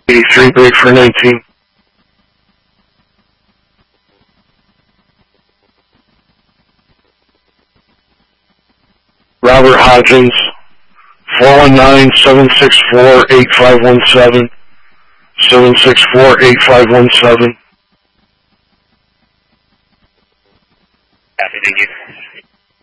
83, break for 19. Robert Hodgins, 419-764-8517, 764-8517. Copy, thank you.